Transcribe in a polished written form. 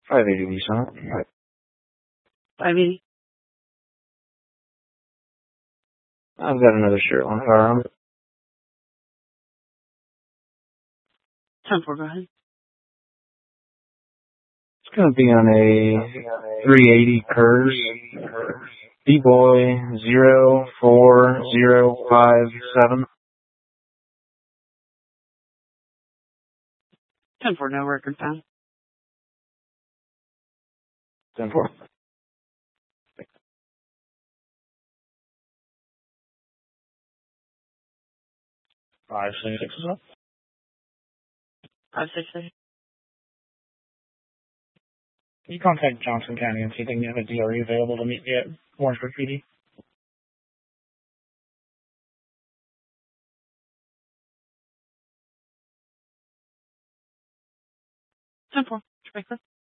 580 Nissan. 580. I've got another shirt on it. 10-4, go ahead. It's going to be on a 380 Curse D-Boy 04057. 10-4, no record found. 10-4. 566 is up. 566. You contact Johnson County and see if they can have a DRE available to meet me at Orangeburg PD. 10-4, Jamaica.